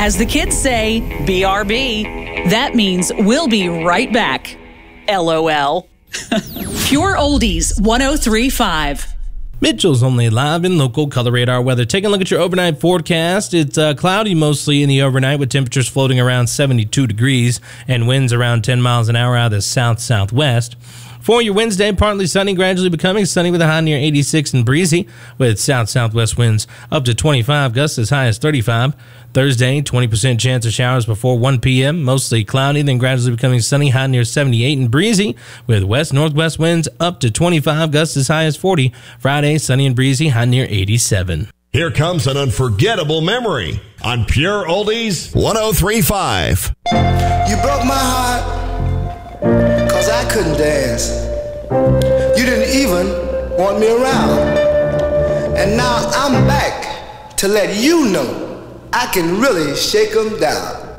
As the kids say, BRB. That means we'll be right back. LOL. Pure Oldies 103.5. Mitchell's only live in local color radar weather. Taking a look at your overnight forecast. It's cloudy mostly in the overnight with temperatures floating around 72 degrees and winds around 10 miles an hour out of the south-southwest. For your Wednesday, partly sunny, gradually becoming sunny with a high near 86 and breezy with south-southwest winds up to 25, gusts as high as 35. Thursday, 20% chance of showers before 1 p.m., mostly cloudy, then gradually becoming sunny, high near 78 and breezy with west-northwest winds up to 25, gusts as high as 40. Friday, sunny and breezy, high near 87. Here comes an unforgettable memory on Pure Oldies 103.5. You broke my heart. 'Cause I couldn't dance. You didn't even want me around. And now I'm back to let you know I can really shake 'em down.